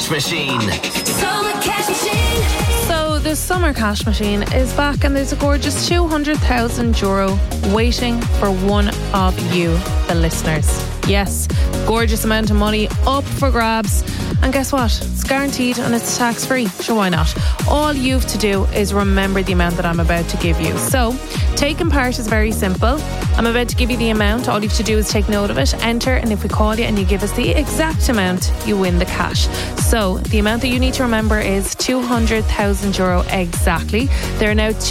Cash Machine. Summer Cash Machine. So the Summer Cash Machine is back, and there's a gorgeous €200,000 waiting for one of you, the listeners. Yes, gorgeous amount of money up for grabs. And guess what? It's guaranteed and it's tax free. So why not? All you've to do is remember the amount that I'm about to give you. So taking part is very simple. I'm about to give you the amount. All you have to do is take note of it, enter, and if we call you and you give us the exact amount, you win the cash. So the amount that you need to remember is €200,000 exactly. There are now